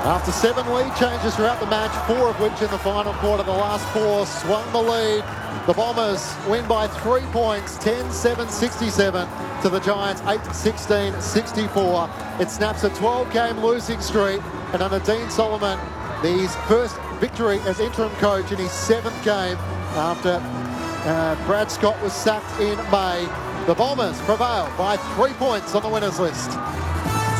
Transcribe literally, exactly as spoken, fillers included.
After seven lead changes throughout the match, four of which in the final quarter, the last four swung the lead. The Bombers win by three points, ten seven sixty-seven to the Giants, eight sixteen sixty-four. It snaps a twelve-game losing streak, and under Dean Solomon, his first victory as interim coach in his seventh game after uh, Brad Scott was sacked in May. The Bombers prevail by three points on the winners list.